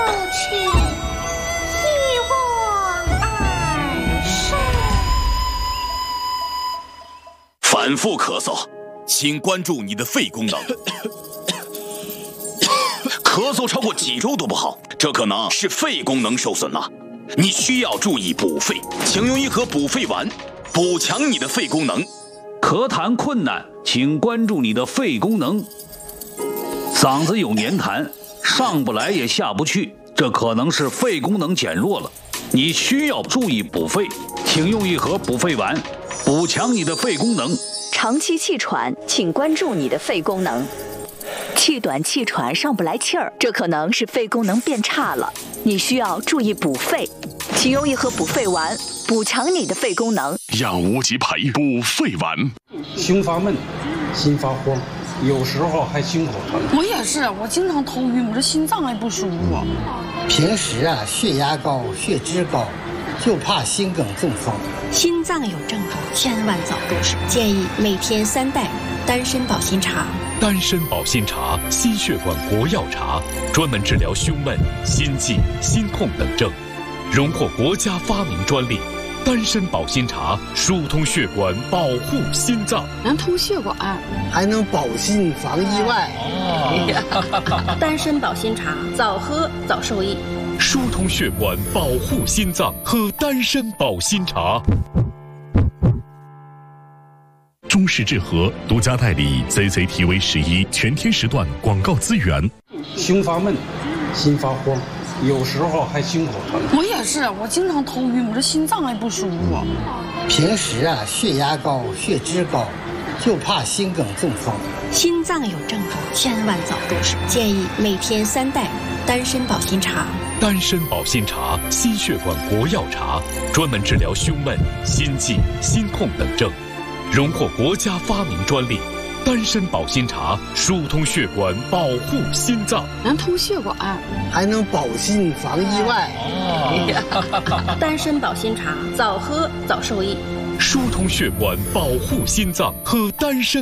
去，一往而深。 反复咳嗽，请关注你的肺功能。咳嗽超过几周都不好，这可能是肺功能受损了。你需要注意补肺，请用一盒补肺丸，补强你的肺功能。 咳痰困难，请关注你的肺功能。嗓子有黏痰，上不来也下不去，这可能是肺功能减弱了。你需要注意补肺，请用一盒补肺丸，补强你的肺功能。 长期气喘，请关注你的肺功能。气短气喘上不来气儿，这可能是肺功能变差了，你需要注意补肺，请用一盒补肺丸，补强你的肺功能。 养无极培补肺丸。 胸发闷，心发慌，有时候还心口疼。 我也是，我经常头晕，我这心脏还不舒服。 平时血压高，血脂高，就怕心梗中风。 心脏有症状，千万早重视，建议每天3袋丹参保心茶。 丹参保心茶，心血管国药茶，专门治疗胸闷、心悸、心痛等症，荣获国家发明专利。丹参保心茶疏通血管，保护心脏， 能通血管， 还能保心防意外。 丹参保心茶，早喝早受益。 疏通血管，保护心脏，喝丹参保心茶。 中式治和独家代理 CCTV11全天时段广告资源。 胸发闷，心发慌，有时候还心口疼。 我也是，我经常头晕，我这心脏还不舒服。 平时血压高，血脂高，就怕心梗中风。 心脏有症状，千万早重视，建议每天3袋丹参保心茶。 丹参保心茶，心血管国药茶，专门治疗胸闷、心悸、心痛等症，荣获国家发明专利。丹参保心茶疏通血管，保护心脏， 能通血管， 还能保心防意外。 丹参保心茶，早喝早受益。 疏通血管，保护心脏，喝丹参。